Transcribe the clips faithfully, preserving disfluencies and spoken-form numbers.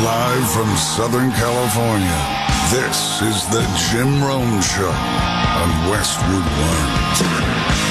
Live from Southern California, this is the Jim Rome Show on Westwood One.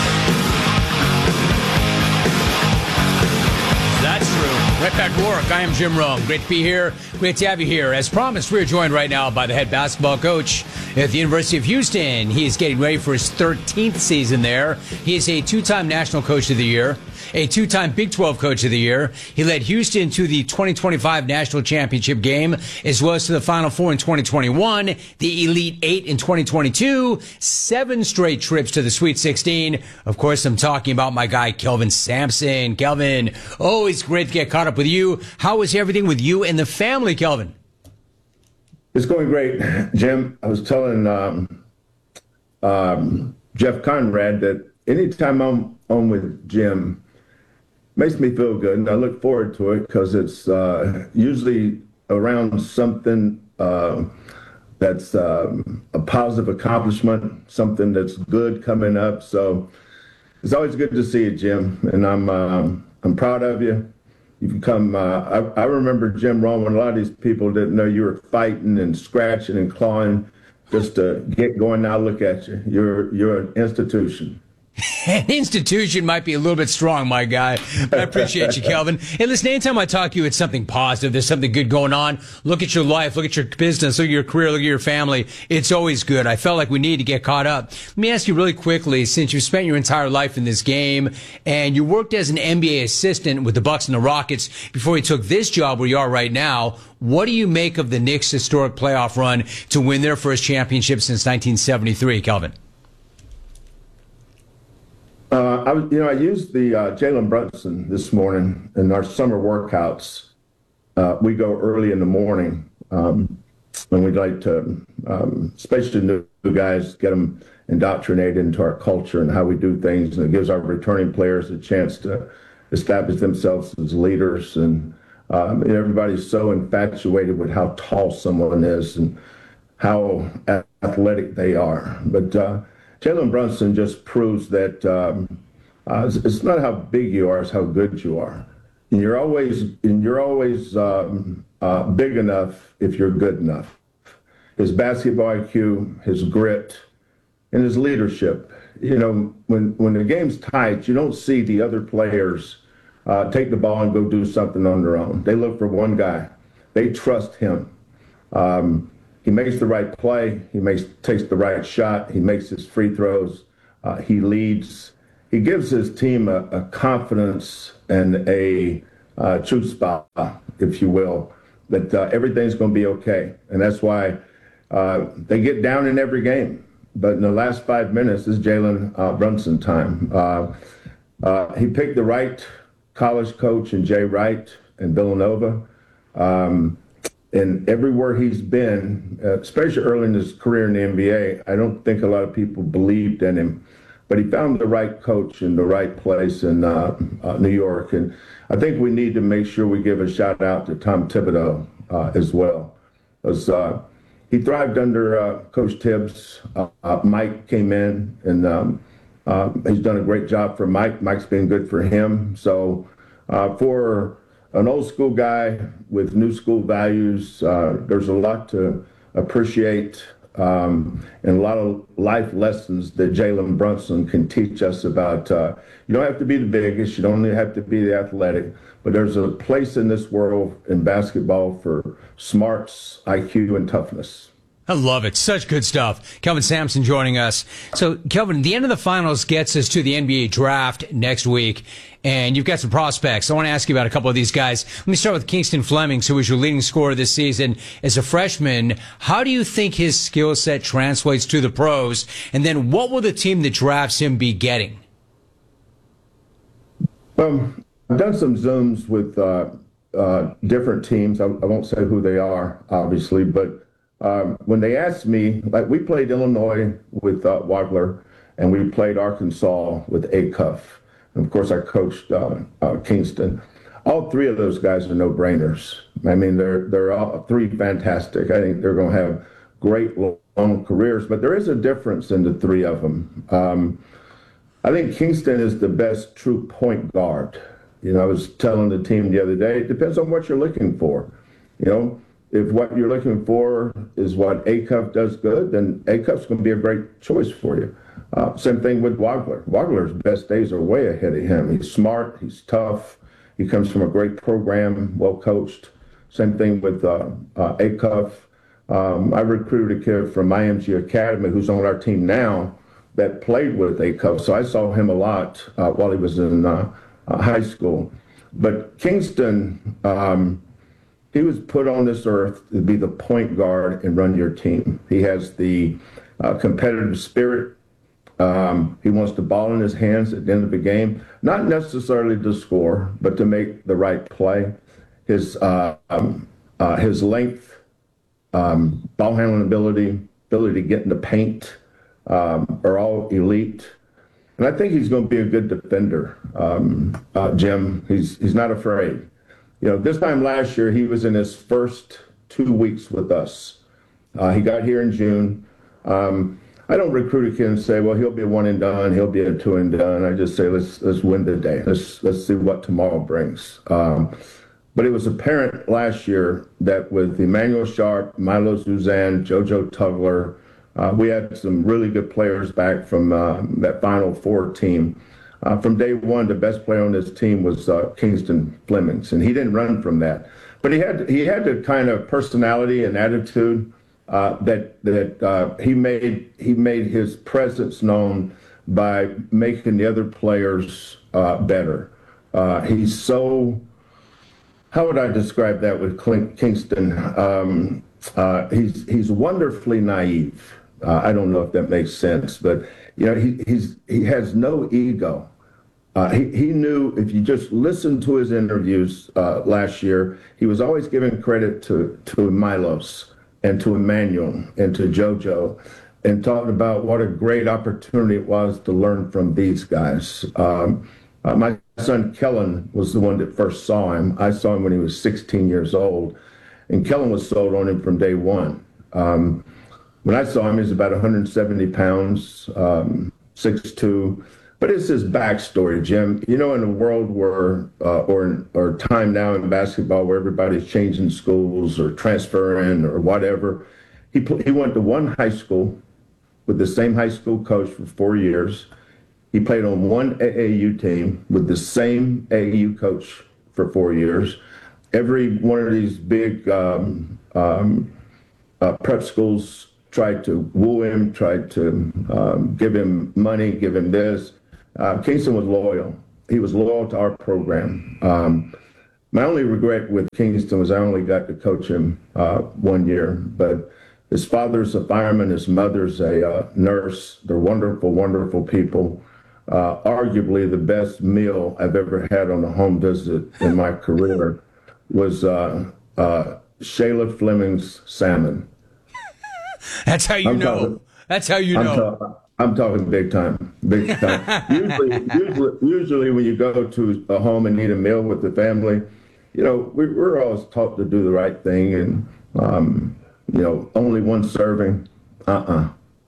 That's true. Right back to work. I am Jim Rome. Great to be here. Great to have you here. As promised, we're joined right now by the head basketball coach at the University of Houston. He is getting ready for his thirteenth season there. He is a two-time National Coach of the Year, a two-time Big twelve Coach of the Year. He led Houston to the twenty twenty-five National Championship game, as well as to the Final Four in twenty twenty-one, the Elite Eight in twenty twenty-two, seven straight trips to the Sweet sixteen. Of course, I'm talking about my guy, Kelvin Sampson. Kelvin, always great to get caught up with you. How is everything with you and the family, Kelvin? It's going great, Jim. I was telling um, um, Jeff Conrad that anytime I'm on with Jim, makes me feel good, and I look forward to it because it's uh, usually around something uh, that's um, a positive accomplishment, something that's good coming up. So it's always good to see you, Jim, and I'm um, I'm proud of you. You've become. Uh, I, I remember Jim Rome when a lot of these people didn't know you were fighting and scratching and clawing just to get going. Now look at you. You're you're an institution. An institution might be a little bit strong, my guy. But I appreciate you, Kelvin. Hey, listen, anytime I talk to you, it's something positive. There's something good going on. Look at your life. Look at your business. Look at your career. Look at your family. It's always good. I felt like we need to get caught up. Let me ask you really quickly, since you spent your entire life in this game and you worked as an N B A assistant with the Bucks and the Rockets before you took this job where you are right now, what do you make of the Knicks' historic playoff run to win their first championship since nineteen seventy-three, Kelvin? Uh, I was, you know, I used the uh, Jalen Brunson this morning in our summer workouts. Uh, we go early in the morning, um, and we'd like to, um, especially new guys, get them indoctrinated into our culture and how we do things, and it gives our returning players a chance to establish themselves as leaders. And um, everybody's so infatuated with how tall someone is and how athletic they are, but. Uh, Jalen Brunson just proves that um, uh, it's, it's not how big you are, it's how good you are. And you're always, and you're always um, uh, big enough if you're good enough. His basketball I Q, his grit, and his leadership. You know, when, when the game's tight, you don't see the other players uh, take the ball and go do something on their own. They look for one guy. They trust him. Um, He makes the right play. He makes takes the right shot. He makes his free throws. Uh, he leads. He gives his team a, a confidence and a uh, truth spot, if you will, that uh, everything's going to be okay. And that's why uh, they get down in every game. But in the last five minutes, is Jalen uh, Brunson time. Uh, uh, he picked the right college coach in Jay Wright and Villanova. Um, And everywhere he's been, uh, especially early in his career in the N B A, I don't think a lot of people believed in him. But he found the right coach in the right place in uh, uh, New York. And I think we need to make sure we give a shout out to Tom Thibodeau uh, as well. Because uh, he thrived under uh, Coach Tibbs. Uh, uh, Mike came in, and um, uh, he's done a great job for Mike. Mike's been good for him. So uh, for an old school guy with new school values, uh, there's a lot to appreciate um, and a lot of life lessons that Jalen Brunson can teach us about. Uh, you don't have to be the biggest, you don't have to be the athletic, but there's a place in this world in basketball for smarts, I Q, and toughness. I love it. Such good stuff. Kelvin Sampson joining us. So, Kelvin, the end of the finals gets us to the N B A draft next week, and you've got some prospects. I want to ask you about a couple of these guys. Let me start with Kingston Flemings, who was your leading scorer this season as a freshman. How do you think his skill set translates to the pros? And then what will the team that drafts him be getting? Um, I've done some Zooms with uh, uh, different teams. I, I won't say who they are, obviously, but Um, when they asked me, like we played Illinois with uh, Wagler, and we played Arkansas with Acuff. And of course, I coached uh, uh, Kingston. All three of those guys are no-brainers. I mean, they're they're all three fantastic. I think they're going to have great long careers, but there is a difference in the three of them. Um, I think Kingston is the best true point guard. You know, I was telling the team the other day, it depends on what you're looking for. You know, if what you're looking for is what Acuff does good, then Acuff's going to be a great choice for you. Uh, same thing with Wagler. Wagler's best days are way ahead of him. He's smart. He's tough. He comes from a great program, well coached. Same thing with uh, uh, Acuff. Um, I recruited a kid from I M G Academy who's on our team now that played with Acuff. So I saw him a lot uh, while he was in uh, uh, high school. But Kingston, um, he was put on this earth to be the point guard and run your team. He has the uh, competitive spirit. Um, he wants the ball in his hands at the end of the game, not necessarily to score, but to make the right play. His uh, um, uh, his length, um, ball handling ability, ability to get in the paint um, are all elite. And I think he's going to be a good defender, um, uh, Jim. He's he's not afraid. You know, this time last year, he was in his first two weeks with us. Uh, he got here in June. Um, I don't recruit a kid and say, well, he'll be a one and done, he'll be a two and done. I just say, let's let's win the day. Let's let's see what tomorrow brings. Um, but it was apparent last year that with Emmanuel Sharp, Milo Suzanne, JoJo Tugler, uh, we had some really good players back from uh, that Final Four team. Uh, from day one, the best player on this team was uh, Kingston Flemings, and he didn't run from that. But he had he had the kind of personality and attitude uh, that that uh, he made he made his presence known by making the other players uh, better. Uh, he's so, how would I describe that with Clint Kingston? Um, uh, he's he's wonderfully naive. Uh, I don't know if that makes sense, but you know he he's he has no ego. Uh, he, he knew if you just listened to his interviews uh, last year, he was always giving credit to, to Milos and to Emmanuel and to JoJo and talking about what a great opportunity it was to learn from these guys. Um, uh, my son Kellen was the one that first saw him. I saw him when he was sixteen years old, and Kellen was sold on him from day one. Um, when I saw him, he was about one hundred seventy pounds, um, six two. But it's his backstory, Jim. You know, in a world where, uh, or or time now in basketball where everybody's changing schools or transferring or whatever, he he went to one high school with the same high school coach for four years. He played on one A A U team with the same A A U coach for four years. Every one of these big um, um, uh, prep schools tried to woo him, tried to um, give him money, give him this. Uh, Kingston was loyal. He was loyal to our program. Um, my only regret with Kingston was I only got to coach him uh, one year, but his father's a fireman, his mother's a uh, nurse. They're wonderful, wonderful people. Uh, arguably the best meal I've ever had on a home visit in my career was uh, uh, Shayla Fleming's salmon. That's how you I'm know. talking, That's how you I'm know. Ta- I'm talking big time, big time. usually, usually, usually when you go to a home and eat a meal with the family, you know, we, we're always taught to do the right thing and, um, you know, only one serving. Uh-uh.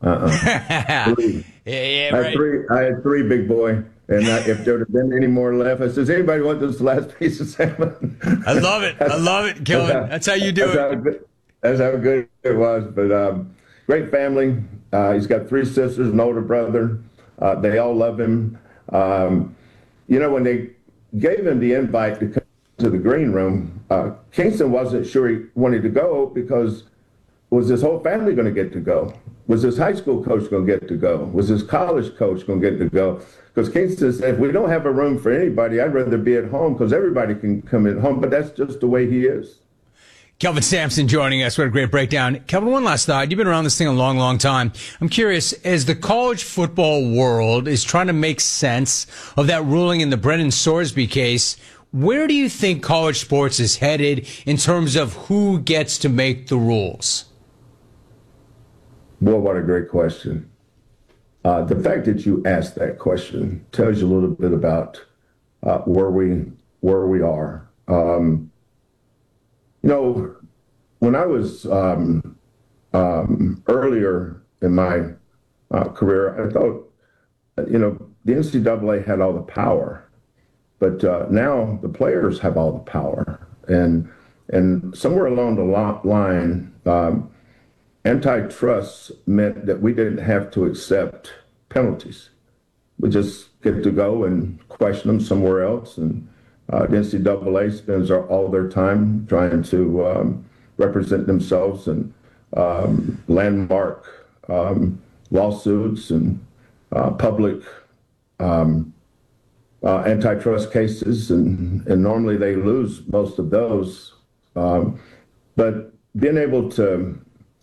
Uh-uh. Three. Yeah, yeah, I had right. three, I had three, big boy. And I, if there had been any more left, I says, anybody want this last piece of salmon? I love it. I love it, Kellen. That's how you do that's it. How good, that's how good it was. But um, great family. Uh, he's got three sisters, an older brother. Uh, they all love him. Um, you know, when they gave him the invite to come to the green room, uh, Kingston wasn't sure he wanted to go because was his whole family going to get to go? Was his high school coach going to get to go? Was his college coach going to get to go? Because Kingston said, if we don't have a room for anybody, I'd rather be at home because everybody can come at home. But that's just the way he is. Kelvin Sampson joining us. What a great breakdown. Kelvin, one last thought. You've been around this thing a long, long time. I'm curious, as the college football world is trying to make sense of that ruling in the Brennan Sorsby case, where do you think college sports is headed in terms of who gets to make the rules? Boy, what a great question. Uh, the fact that you asked that question tells you a little bit about uh, where we where we are. Um, You know, when I was um, um, earlier in my uh, career, I thought, you know, the N C double A had all the power, but uh, now the players have all the power. And And somewhere along the line, um, antitrust meant that we didn't have to accept penalties. We just get to go and question them somewhere else. And uh, the N C double A spends all their time trying to um, represent themselves in um, landmark um, lawsuits and uh, public um, uh, antitrust cases. And, and normally they lose most of those. Um, but being able to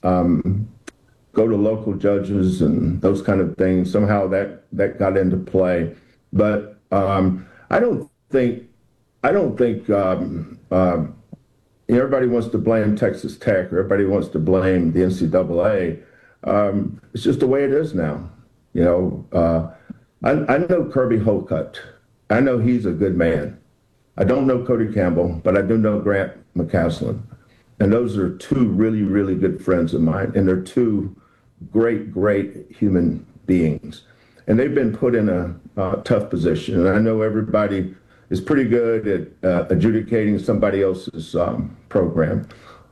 um, go to local judges and those kind of things, somehow that, that got into play. But um, I don't think, I don't think um, uh, everybody wants to blame Texas Tech or everybody wants to blame the N C double A. Um, it's just the way it is now. You know, uh, I, I know Kirby Holcutt. I know he's a good man. I don't know Cody Campbell, but I do know Grant McCaslin. And those are two really, really good friends of mine. And they're two great, great human beings. And they've been put in a uh, tough position. And I know everybody is pretty good at uh, adjudicating somebody else's um, program.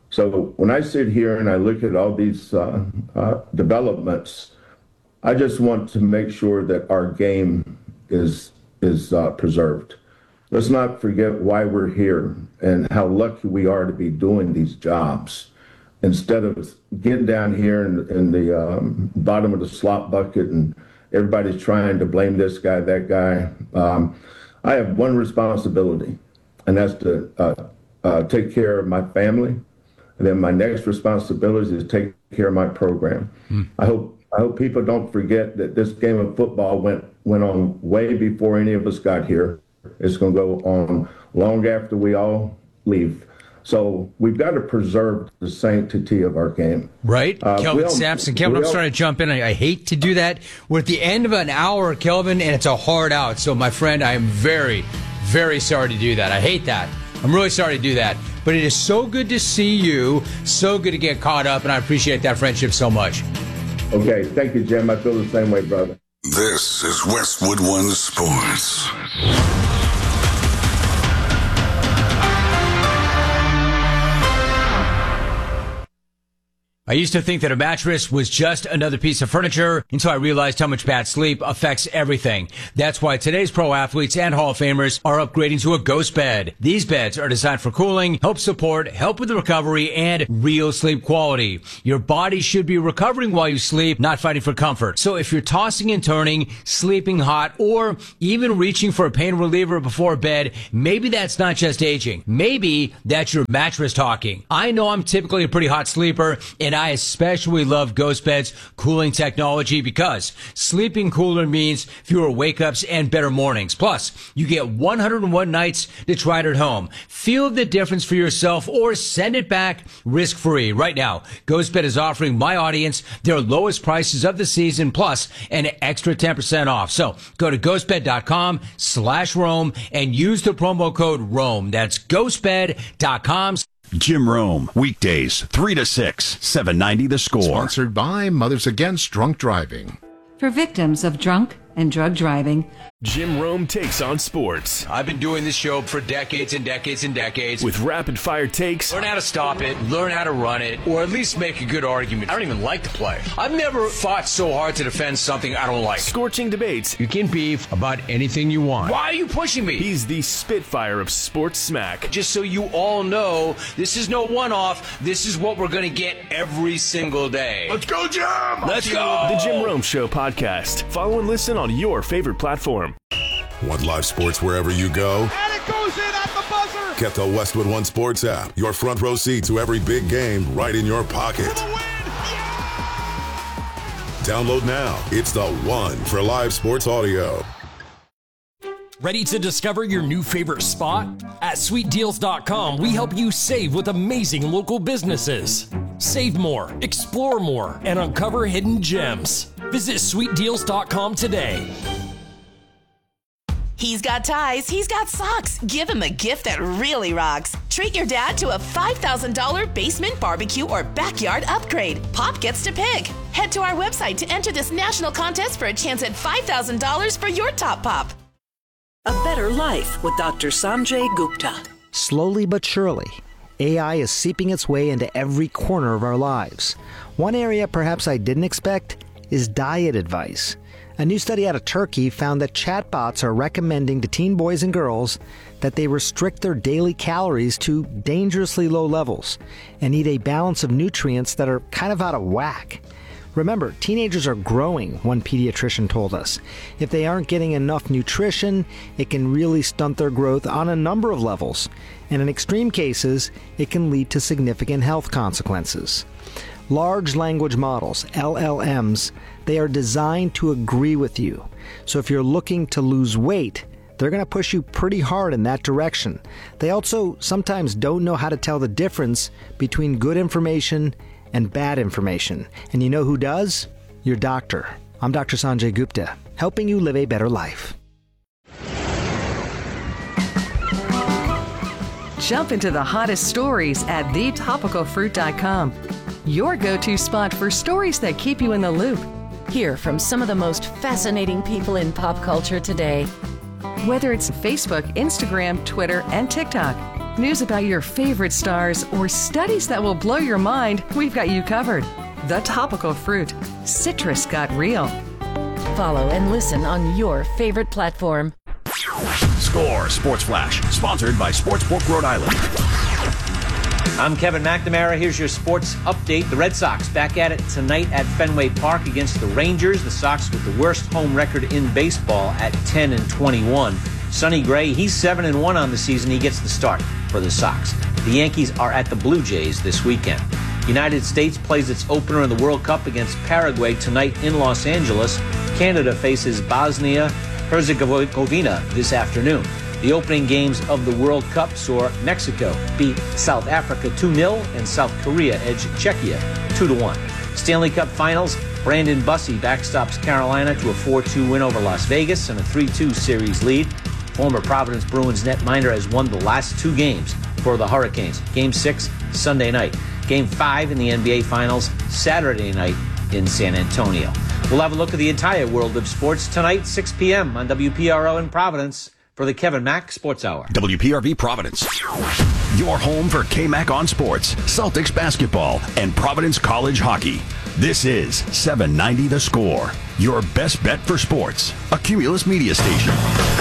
So when I sit here and I look at all these uh, uh, developments, I just want to make sure that our game is, is uh, preserved. Let's not forget why we're here and how lucky we are to be doing these jobs instead of getting down here in, in the um, bottom of the slop bucket and everybody's trying to blame this guy, that guy. Um, I have one responsibility, and that's to uh, uh, take care of my family. And then my next responsibility is to take care of my program. Mm. I hope I hope people don't forget that this game of football went went on way before any of us got here. It's going to go on long after we all leave. So we've got to preserve the sanctity of our game. Right. Uh, Kelvin we'll, Sampson. Kelvin, we'll, I'm starting to jump in. I, I hate to do that. We're at the end of an hour, Kelvin, and it's a hard out. So, my friend, I am very, very sorry to do that. I hate that. I'm really sorry to do that. But it is so good to see you, so good to get caught up, and I appreciate that friendship so much. Okay. Thank you, Jim. I feel the same way, brother. This is Westwood One Sports. I used to think that a mattress was just another piece of furniture until I realized how much bad sleep affects everything. That's why today's pro athletes and Hall of Famers are upgrading to a Ghost Bed. These beds are designed for cooling, help support, help with the recovery, and real sleep quality. Your body should be recovering while you sleep, not fighting for comfort. So if you're tossing and turning, sleeping hot, or even reaching for a pain reliever before bed, maybe that's not just aging. Maybe that's your mattress talking. I know I'm typically a pretty hot sleeper, and I especially love Ghost Bed's cooling technology because sleeping cooler means fewer wake-ups and better mornings. Plus, you get one hundred one nights to try it at home. Feel the difference for yourself or send it back risk-free. Right now, Ghost Bed is offering my audience their lowest prices of the season plus an extra ten percent off. So go to ghostbed.com slash Rome and use the promo code Rome. That's ghostbed.com. Jim Rome, weekdays, three to six, seven ninety The Score. Sponsored by Mothers Against Drunk Driving. For victims of drunk and drug driving, Jim Rome takes on sports. I've been doing this show for decades and decades and decades. With rapid-fire takes. Learn how to stop it, learn how to run it, or at least make a good argument. I don't even like the play. I've never fought so hard to defend something I don't like. Scorching debates. You can beef about anything you want. Why are you pushing me? He's the Spitfire of sports smack. Just so you all know, this is no one-off. This is what we're going to get every single day. Let's go, Jim! Let's go! The Jim Rome Show podcast. Follow and listen on your favorite platform. Want live sports wherever you go? And it goes in at the buzzer! Get the Westwood One Sports app. Your front row seat to every big game right in your pocket. For the win! Yeah! Download now. It's the one for live sports audio. Ready to discover your new favorite spot? At sweet deals dot com, we help you save with amazing local businesses. Save more, explore more, and uncover hidden gems. Visit sweet deals dot com today. He's got ties, he's got socks. Give him a gift that really rocks. Treat your dad to a five thousand dollars basement barbecue or backyard upgrade. Pop gets to pick. Head to our website to enter this national contest for a chance at five thousand dollars for your top pop. A better life with Doctor Sanjay Gupta. Slowly but surely, A I is seeping its way into every corner of our lives. One area perhaps I didn't expect is diet advice. A new study out of Turkey found that chatbots are recommending to teen boys and girls that they restrict their daily calories to dangerously low levels and eat a balance of nutrients that are kind of out of whack. Remember, teenagers are growing, one pediatrician told us. If they aren't getting enough nutrition, it can really stunt their growth on a number of levels. And in extreme cases, it can lead to significant health consequences. Large language models, L L Ms, they are designed to agree with you. So if you're looking to lose weight, they're going to push you pretty hard in that direction. They also sometimes don't know how to tell the difference between good information and bad information. And you know who does? Your doctor. I'm Doctor Sanjay Gupta, helping you live a better life. Jump into the hottest stories at the topical fruit dot com. Your go-to spot for stories that keep you in the loop. Hear from some of the most fascinating people in pop culture today. Whether it's Facebook, Instagram, Twitter, and TikTok, news about your favorite stars, or studies that will blow your mind, we've got you covered. The Topical Fruit. Citrus got real. Follow and listen on your favorite platform. Score Sports Flash, sponsored by Sportsbook Rhode Island. I'm Kevin McNamara. Here's your sports update. The Red Sox back at it tonight at Fenway Park against the Rangers. The Sox with the worst home record in baseball at ten and twenty-one. Sonny Gray, he's seven and one on the season. He gets the start for the Sox. The Yankees are at the Blue Jays this weekend. United States plays its opener in the World Cup against Paraguay tonight in Los Angeles. Canada faces Bosnia-Herzegovina this afternoon. The opening games of the World Cup saw Mexico beat South Africa two nil and South Korea edge Czechia two to one. Stanley Cup Finals, Brandon Bussey backstops Carolina to a four two win over Las Vegas and a three two series lead. Former Providence Bruins netminder has won the last two games for the Hurricanes. Game six, Sunday night. Game five in the N B A Finals, Saturday night in San Antonio. We'll have a look at the entire world of sports tonight, six p.m. on W P R O in Providence. For the Kevin Mack Sports Hour. W P R V Providence. Your home for K-Mac on sports, Celtics basketball, and Providence College hockey. This is seven ninety The Score. Your best bet for sports. A Cumulus media station.